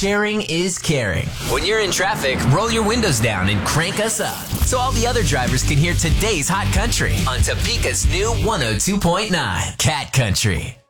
sharing is caring. When you're in traffic, roll your windows down and crank us up so all the other drivers can hear today's hot country on Topeka's new 102.9 Cat Country.